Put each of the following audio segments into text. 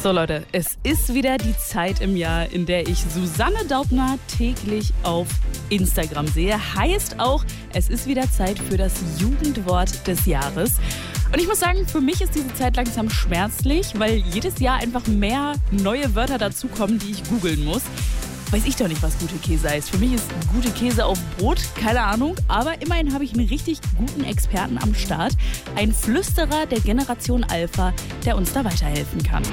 So Leute, es ist wieder die Zeit im Jahr, in der ich Susanne Daubner täglich auf Instagram sehe. Heißt auch, es ist wieder Zeit für das Jugendwort des Jahres. Und ich muss sagen, für mich ist diese Zeit langsam schmerzlich, weil jedes Jahr einfach mehr neue Wörter dazukommen, die ich googeln muss. Weiß ich doch nicht, was gute Käse heißt. Für mich ist gute Käse auf Brot, keine Ahnung. Aber immerhin habe ich einen richtig guten Experten am Start. Ein Flüsterer der Generation Alpha, der uns da weiterhelfen kann.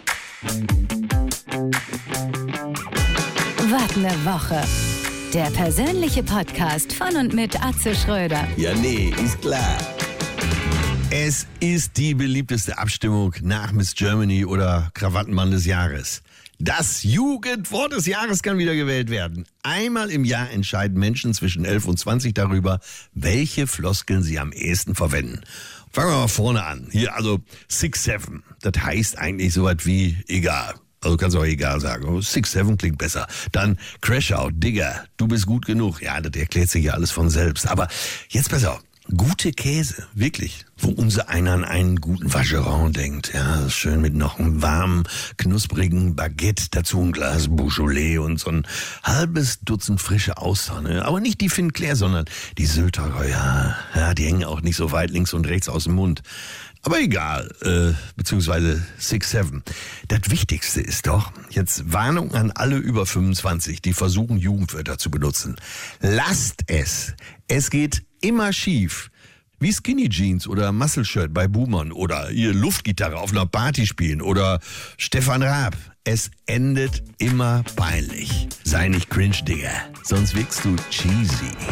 Was ne Woche. Der persönliche Podcast von und mit Atze Schröder. Ja, nee, ist klar. Es ist die beliebteste Abstimmung nach Miss Germany oder Krawattenmann des Jahres. Das Jugendwort des Jahres kann wieder gewählt werden. Einmal im Jahr entscheiden Menschen zwischen 11 und 20 darüber, welche Floskeln sie am ehesten verwenden. Fangen wir mal vorne an. Hier also 6-7. Das heißt eigentlich so was wie egal. Also kannst du auch egal sagen. 6-7 klingt besser. Dann Crash-Out, Digger, du bist gut genug. Ja, das erklärt sich ja alles von selbst. Aber jetzt pass auf. Gute Käse, wirklich, wo unser einer an einen guten Vacheron denkt. Ja, schön mit noch einem warmen, knusprigen Baguette, dazu ein Glas Beaujolais und so ein halbes Dutzend frische Austern. Aber nicht die Finclair, sondern die Sylter, ja, die hängen auch nicht so weit links und rechts aus dem Mund. Aber egal, beziehungsweise 6-7. Das Wichtigste ist doch, jetzt Warnung an alle über 25, die versuchen, Jugendwörter zu benutzen. Lasst es. Es geht immer schief. Wie Skinny Jeans oder Muscle Shirt bei Boomern oder ihr Luftgitarre auf einer Party spielen oder Stefan Raab. Es endet immer peinlich. Sei nicht cringe, Digga, sonst wirkst du cheesy.